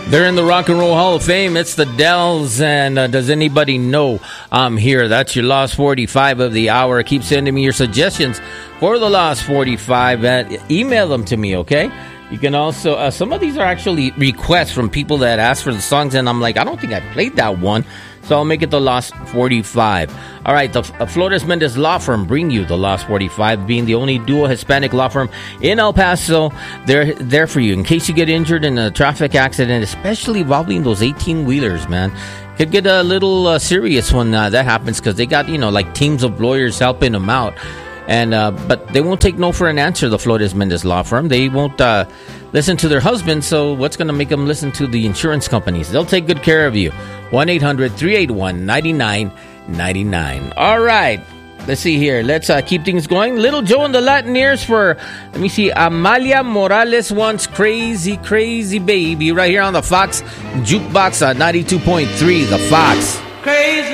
They're in the Rock and Roll Hall of Fame. It's the Dells, and does anybody know I'm here? That's your Lost 45 of the hour. Keep sending me your suggestions for the Lost 45. Email them to me, okay? You can also, some of these are actually requests from people that asked for the songs, and I'm like, I don't think I played that one, so I'll make it the Lost 45. All right, the Flores Mendez Law Firm bring you the Lost 45, being the only dual Hispanic law firm in El Paso. They're there for you in case you get injured in a traffic accident, especially involving those 18-wheelers, man. Could get a little serious when that happens, because they got, like teams of lawyers helping them out. And but they won't take no for an answer, the Flores Mendez Law Firm. They won't listen to their husbands, so what's going to make them listen to the insurance companies? They'll take good care of you. 1-800-381-9999. All right. Let's see here. Let's keep things going. Little Joe and the Latineers for, let me see, Amalia Morales wants Crazy, Crazy Baby right here on the Fox Jukebox on 92.3, the Fox. Crazy.